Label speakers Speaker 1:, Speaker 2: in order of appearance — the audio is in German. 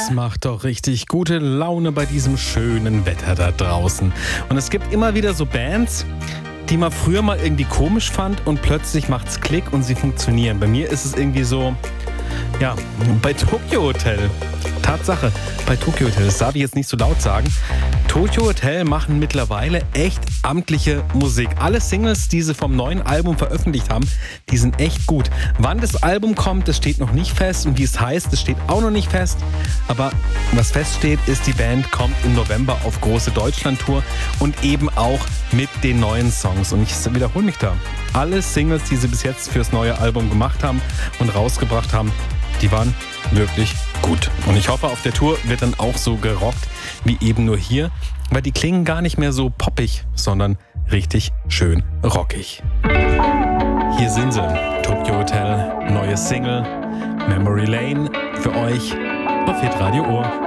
Speaker 1: Das macht doch richtig gute Laune bei diesem schönen Wetter da draußen. Und es gibt immer wieder so Bands, die man früher mal irgendwie komisch fand und plötzlich macht's Klick und sie funktionieren. Bei mir ist es irgendwie so, ja, bei Tokio Hotel. Tatsache, bei Tokio Hotel, das darf ich jetzt nicht so laut sagen. Tokio Hotel machen mittlerweile echt amtliche Musik. Alle Singles, die sie vom neuen Album veröffentlicht haben, die sind echt gut. Wann das Album kommt, das steht noch nicht fest und wie es heißt, das steht auch noch nicht fest. Aber was feststeht, ist, die Band kommt im November auf große Deutschland-Tour und eben auch mit den neuen Songs. Und ich wiederhole mich da. Alle Singles, die sie bis jetzt fürs neue Album gemacht haben und rausgebracht haben, die waren wirklich gut. Und ich hoffe, auf der Tour wird dann auch so gerockt wie eben nur hier, weil die klingen gar nicht mehr so poppig, sondern richtig schön rockig. Hier sind sie, Tokio Hotel, neue Single, Memory Lane für euch auf Hitradio Ohr.